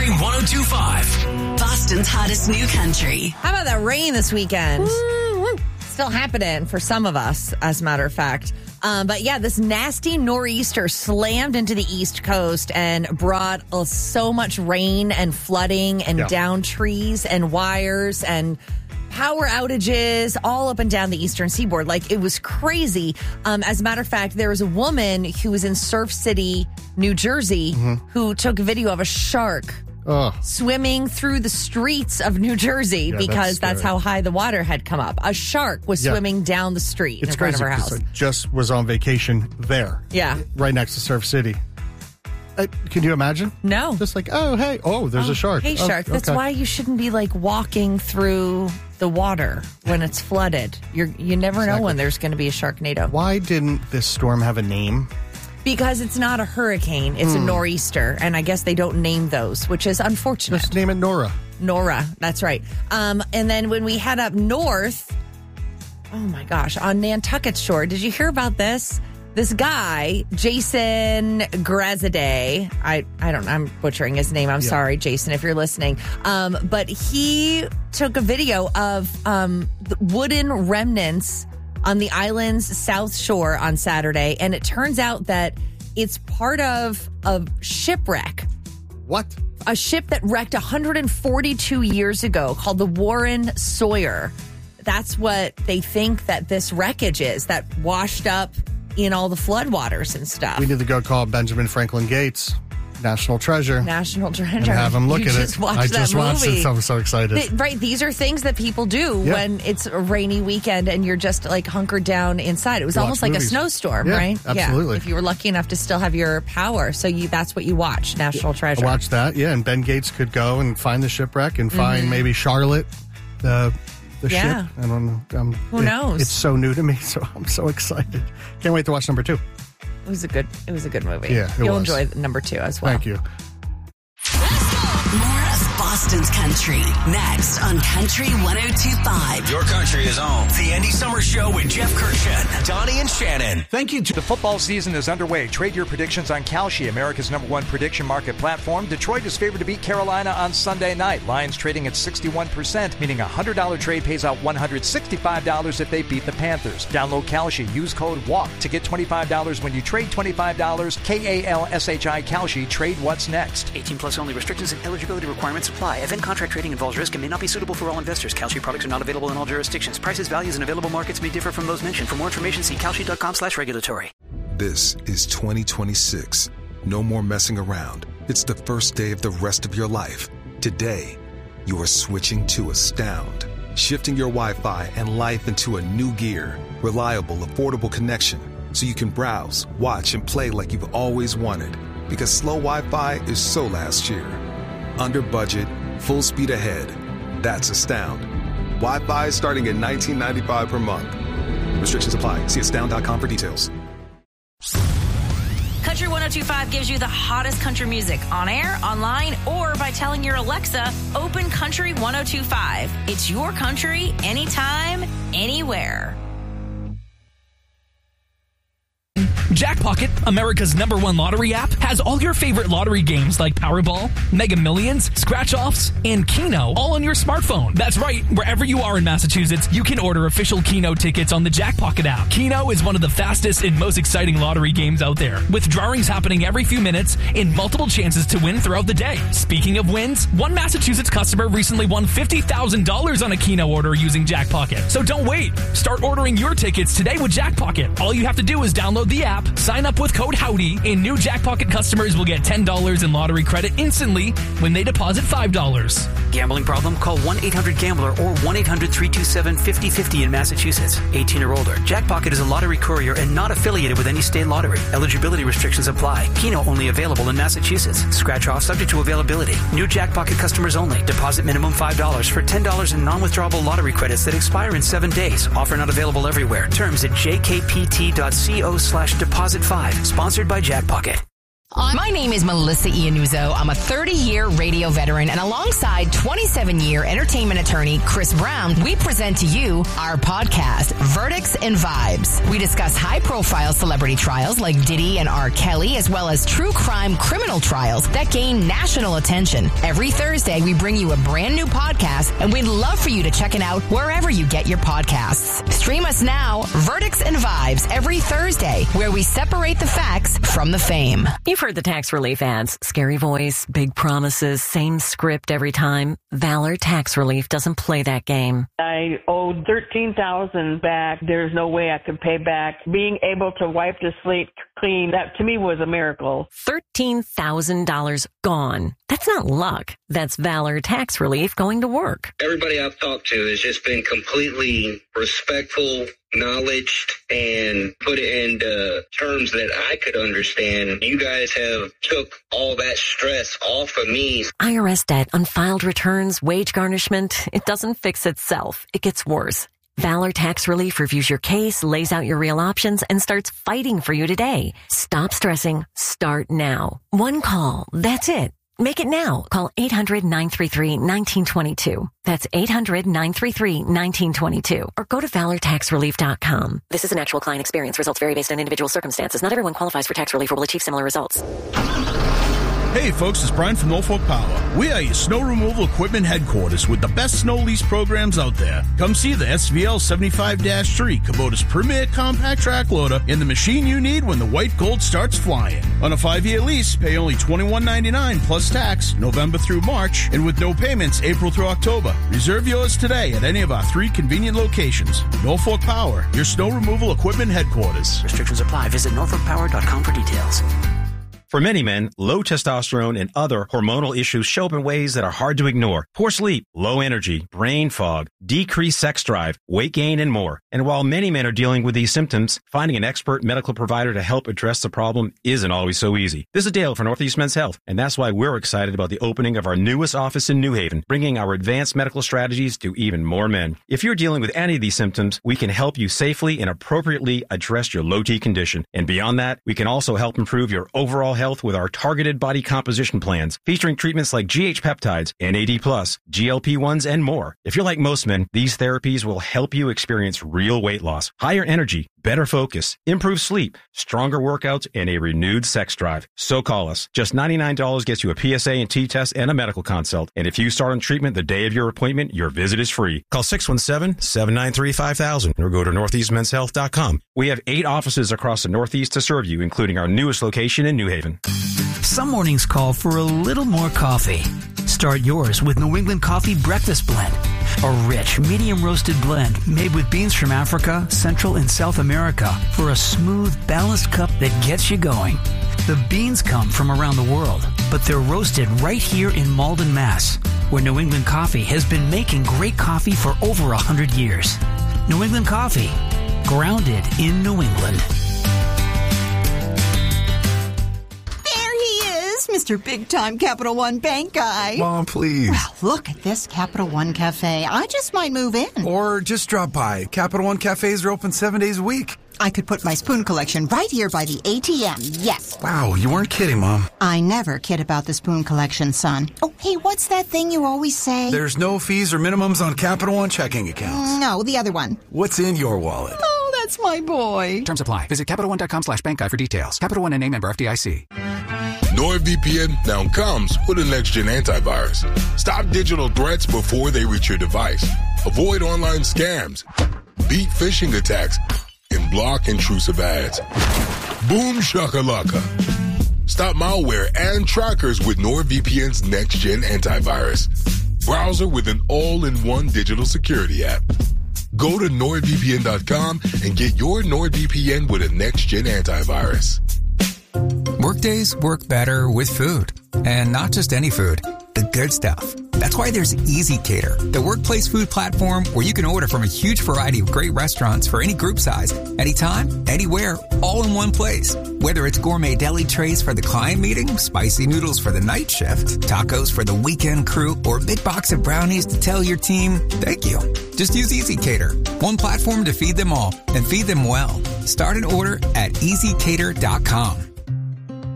102.5. Boston's hottest new country. How about that rain this weekend? Still happening for some of us, as a matter of fact. But yeah, this nasty nor'easter slammed into the East Coast and brought so much rain and flooding and down trees and wires and power outages all up and down the eastern seaboard. Like, it was crazy. As a matter of fact, there was a woman who was in Surf City, New Jersey, who took a video of a shark swimming through the streets of New Jersey because that's how high the water had come up. A shark was swimming down the street in front of her house. I just was on vacation there. Yeah. Right next to Surf City. Can you imagine? No. Just like, there's a shark. Hey, shark. That's why you shouldn't be like walking through the water when it's flooded. You never know when there's going to be a Sharknado. Why didn't this storm have a name? Because it's not a hurricane. It's a nor'easter. And I guess they don't name those, which is unfortunate. Just name it Nora. Nora. That's right. And then when we head up north, oh my gosh, on Nantucket Shore, did you hear about this? This guy, Jason Graziadei, I don't know, I'm butchering his name. I'm sorry, Jason, if you're listening. But he took a video of the wooden remnants on the island's south shore on Saturday. And it turns out that it's part of a shipwreck. What? A ship that wrecked 142 years ago called the Warren Sawyer. That's what they think that this wreckage is, that washed up in all the floodwaters and stuff. We need to go call Benjamin Franklin Gates, National Treasure. National Treasure. And have him look at it. I just watched it, so I'm so excited. Right. These are things that people do when it's a rainy weekend and you're just like hunkered down inside. It was almost like a snowstorm, right? Absolutely. Yeah. If you were lucky enough to still have your power. So that's what you watch, National Treasure. I watched that, and Ben Gates could go and find the shipwreck and find maybe Charlotte, the ship. I don't know. Who knows? It's so new to me, so I'm so excited. Can't wait to watch number 2. It was a good movie. Yeah, You'll enjoy number 2 as well. Thank you. More of Boston's country next on Country 102.5. Your country is on. The Andy Summers Show with Jeff Kirshen, Donnie and Shannon. Thank you. The football season is underway. Trade your predictions on Kalshi, America's #1 prediction market platform. Detroit is favored to beat Carolina on Sunday night. Lions trading at 61%, meaning a $100 trade pays out $165 if they beat the Panthers. Download Kalshi. Use code WALK to get $25 when you trade $25. KALSHI Kalshi. Trade what's next. 18 plus only. Restrictions and eligibility requirements apply. Event contract trading involves risk and may not be suitable for all investors. Kalshi products are not available in all jurisdictions. Prices, values, and available markets may differ from those mentioned. For more information, see kalshi.com/regulatory. This is 2026. No more messing around. It's the first day of the rest of your life. Today, you are switching to Astound. Shifting your Wi-Fi and life into a new gear. Reliable, affordable connection. So you can browse, watch, and play like you've always wanted. Because slow Wi-Fi is so last year. Under budget, full speed ahead. That's Astound. Wi-Fi is starting at $19.95 per month. Restrictions apply. See astound.com for details. Country 102.5 gives you the hottest country music on air, online, or by telling your Alexa, open Country 102.5. It's your country, anytime, anywhere. Jackpocket, America's #1 lottery app, has all your favorite lottery games like Powerball, Mega Millions, Scratch-Offs, and Keno all on your smartphone. That's right. Wherever you are in Massachusetts, you can order official Keno tickets on the Jackpocket app. Keno is one of the fastest and most exciting lottery games out there, with drawings happening every few minutes and multiple chances to win throughout the day. Speaking of wins, one Massachusetts customer recently won $50,000 on a Keno order using Jackpocket. So don't wait. Start ordering your tickets today with Jackpocket. All you have to do is download the app, sign up with code HOWDY, and new Jackpocket customers will get $10 in lottery credit instantly when they deposit $5. Gambling problem? Call 1-800-GAMBLER or 1-800-327-5050 in Massachusetts. 18 or older. Jackpocket is a lottery courier and not affiliated with any state lottery. Eligibility restrictions apply. Keno only available in Massachusetts. Scratch off subject to availability. New Jackpocket customers only. Deposit minimum $5 for $10 in non-withdrawable lottery credits that expire in 7 days. Offer not available everywhere. Terms at jkpt.co/deposit5. Sponsored by Jackpocket. My name is Melissa Iannuzzo. I'm a 30-year radio veteran, and alongside 27-year entertainment attorney Chris Brown, we present to you our podcast, Verdicts and Vibes. We discuss high-profile celebrity trials like Diddy and R. Kelly, as well as true crime criminal trials that gain national attention. Every Thursday, we bring you a brand new podcast, and we'd love for you to check it out wherever you get your podcasts. Stream us now, Verdicts and Vibes, every Thursday, where we separate the facts from the fame. You've heard the tax relief ads. Scary voice, big promises, same script every time. Valor Tax Relief doesn't play that game. I owed $13,000 back. There's no way I could pay back. Being able to wipe the slate clean, that to me was a miracle. $13,000 gone. That's not luck. That's Valor Tax Relief going to work. Everybody I've talked to has just been completely respectful, knowledged, and put it into terms that I could understand. You guys have took all that stress off of me. IRS debt, unfiled returns, wage garnishment, it doesn't fix itself. It gets worse. Valor Tax Relief reviews your case, lays out your real options, and starts fighting for you today. Stop stressing. Start now. One call. That's it. Make it now. Call 800-933-1922. That's 800-933-1922. Or go to valortaxrelief.com. This is an actual client experience. Results vary based on individual circumstances. Not everyone qualifies for tax relief or will achieve similar results. Hey folks, it's Brian from Norfolk Power. We are your snow removal equipment headquarters with the best snow lease programs out there. Come see the SVL 75-3, Kubota's premier compact track loader, and the machine you need when the white gold starts flying. On a 5-year lease, pay only $21.99 plus tax, November through March, and with no payments, April through October. Reserve yours today at any of our 3 convenient locations. Norfolk Power, your snow removal equipment headquarters. Restrictions apply. Visit norfolkpower.com for details. For many men, low testosterone and other hormonal issues show up in ways that are hard to ignore. Poor sleep, low energy, brain fog, decreased sex drive, weight gain, and more. And while many men are dealing with these symptoms, finding an expert medical provider to help address the problem isn't always so easy. This is Dale for Northeast Men's Health, and that's why we're excited about the opening of our newest office in New Haven, bringing our advanced medical strategies to even more men. If you're dealing with any of these symptoms, we can help you safely and appropriately address your low T condition. And beyond that, we can also help improve your overall health with our targeted body composition plans, featuring treatments like GH peptides, NAD+, GLP-1s, and more. If you're like most men, these therapies will help you experience real weight loss, higher energy, better focus, improved sleep, stronger workouts, and a renewed sex drive. So call us. Just $99 gets you a PSA and T-test and a medical consult. And if you start on treatment the day of your appointment, your visit is free. Call 617-793-5000 or go to northeastmenshealth.com. We have 8 offices across the Northeast to serve you, including our newest location in New Haven. Some mornings call for a little more coffee. Start yours with New England Coffee Breakfast Blend. A rich, medium-roasted blend made with beans from Africa, Central, and South America for a smooth, balanced cup that gets you going. The beans come from around the world, but they're roasted right here in Malden, Mass., where New England Coffee has been making great coffee for over 100 years. New England Coffee, grounded in New England. Mr. Big-Time Capital One Bank guy. Mom, please. Well, look at this Capital One Cafe. I just might move in. Or just drop by. Capital One Cafes are open 7 days a week. I could put my spoon collection right here by the ATM, yes. Wow, you weren't kidding, Mom. I never kid about the spoon collection, son. Oh, hey, what's that thing you always say? There's no fees or minimums on Capital One checking accounts. No, the other one. What's in your wallet? Oh, that's my boy. Terms apply. Visit CapitalOne.com/bankguide for details. Capital One and name member FDIC. NordVPN now comes with a next-gen antivirus. Stop digital threats before they reach your device. Avoid online scams. Beat phishing attacks. And block intrusive ads. Boom shakalaka. Stop malware and trackers with NordVPN's next-gen antivirus. Browser with an all-in-one digital security app. Go to NordVPN.com and get your NordVPN with a next-gen antivirus. Workdays work better with food. And not just any food, the good stuff. That's why there's Easy Cater, the workplace food platform where you can order from a huge variety of great restaurants for any group size, anytime, anywhere, all in one place. Whether it's gourmet deli trays for the client meeting, spicy noodles for the night shift, tacos for the weekend crew, or a big box of brownies to tell your team, thank you. Just use Easy Cater, one platform to feed them all and feed them well. Start an order at easycater.com.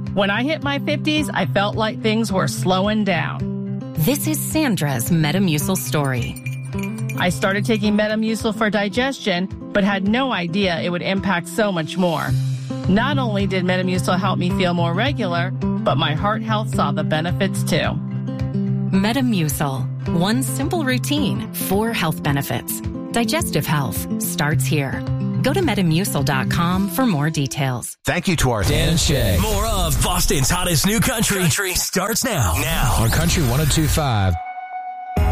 When I hit my 50s, I felt like things were slowing down. This is Sandra's Metamucil story. I started taking Metamucil for digestion, but had no idea it would impact so much more. Not only did Metamucil help me feel more regular, but my heart health saw the benefits too. Metamucil. One simple routine, 4 health benefits. Digestive health starts here. Go to Metamucil.com for more details. Thank you to our Dan and Shay. More of Boston's hottest new country starts now. On Country 102.5.